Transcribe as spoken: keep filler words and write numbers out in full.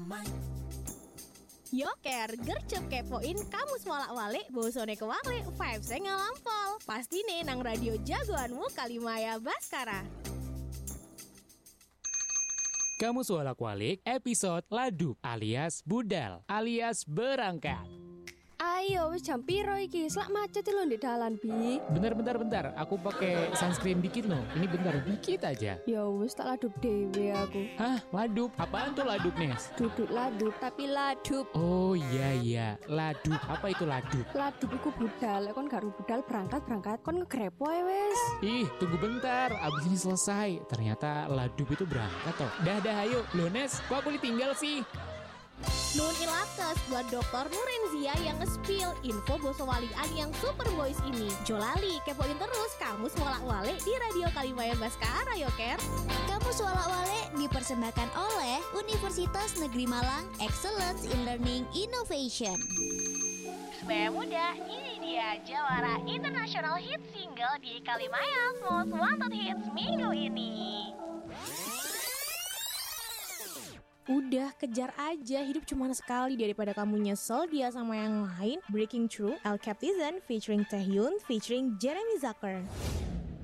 Yoker, gercep kepoin kamus walak-walik, bosone kewalik, vibes-nya ngalampol. Pastine nang radio jagoanmu Kalimaya Baskara. Kamus walak-walik episode Ladup alias Budal alias Berangkat. Ayo, wis jam piro iki? Slak macet lho di dalan, Bi. Bentar, bentar, bentar. Aku pakai sunscreen dikit loh. Ini bentar, dikit aja. Ya wis tak ladup dewe aku. Hah, ladup? Apaan tuh ladup, Nes? Duduk ladup tapi ladup. Oh iya iya, ladup. Apa itu ladup? Ladup iku budal. Kon gak budal berangkat-berangkat kon ngegrepo ae wis. Ih, tunggu bentar. Abis ini selesai. Ternyata ladup itu berangkat toh. Dah dah ayo. Loh Nes, kok aku ditinggal sih? Nun ilates buat dokter Nurenzia yang nge-spill info bosowalian yang super boys ini. Jolali, kepoin terus kamus walak-walik di Radio Kalimaya Baskara, Yoker. Kamus walak-walik dipersembahkan oleh Universitas Negeri Malang Excellence in Learning Innovation. Supaya muda, ini dia jawara International Hit Single di Kalimaya's Most Wanted Hits minggu ini. Udah, kejar aja, hidup cuma sekali. Daripada kamu nyesel dia sama yang lain. Breaking Through, El Captizen featuring Taehyun featuring Jeremy Zucker.